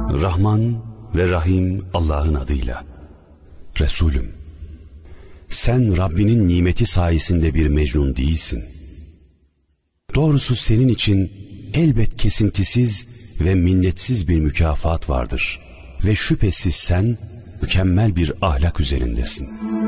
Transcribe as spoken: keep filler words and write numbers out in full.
Rahman ve Rahim Allah'ın adıyla. Resulüm, sen Rabbinin nimeti sayesinde bir mecnun değilsin. Doğrusu senin için elbet kesintisiz ve minnetsiz bir mükafat vardır. Ve şüphesiz sen mükemmel bir ahlak üzerindesin.